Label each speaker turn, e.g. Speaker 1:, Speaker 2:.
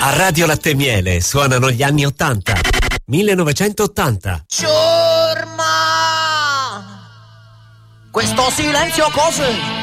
Speaker 1: A Radio Latte e Miele suonano gli anni 80. 1980.
Speaker 2: Ciurma! Questo silenzio cos'è?